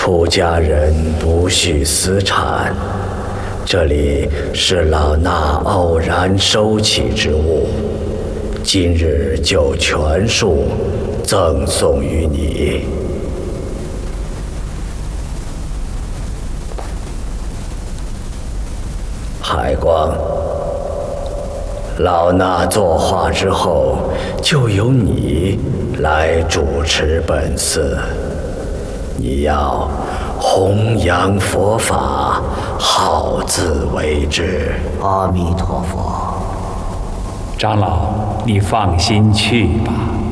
出家人不许私产，这里是老衲偶然收起之物，今日就全数赠送于你。海光，老衲作画之后，就由你来主持本寺。你要弘扬佛法，好自为之。 阿弥陀佛。 长老，你放心去吧。